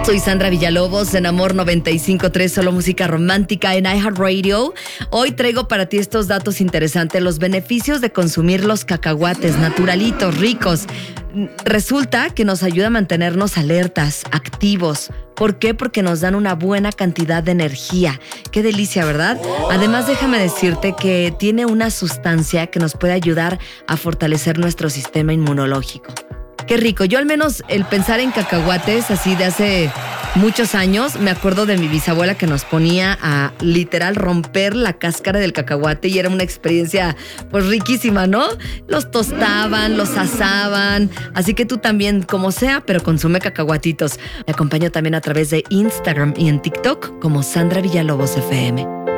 Soy Sandra Villalobos en Amor 95.3, solo música romántica en iHeartRadio. Hoy traigo para ti estos datos interesantes, los beneficios de consumir los cacahuates naturalitos, ricos. Resulta que nos ayuda a mantenernos alertas, activos. ¿Por qué? Porque nos dan una buena cantidad de energía. Qué delicia, ¿verdad? Además, déjame decirte que tiene una sustancia que nos puede ayudar a fortalecer nuestro sistema inmunológico. Qué rico. Yo al menos el pensar en cacahuates así de hace muchos años, me acuerdo de mi bisabuela que nos ponía a literal romper la cáscara del cacahuate y era una experiencia pues riquísima, ¿no? Los tostaban, los asaban, así que tú también, como sea, pero consume cacahuatitos. Me acompaño también a través de Instagram y en TikTok como Sandra Villalobos FM.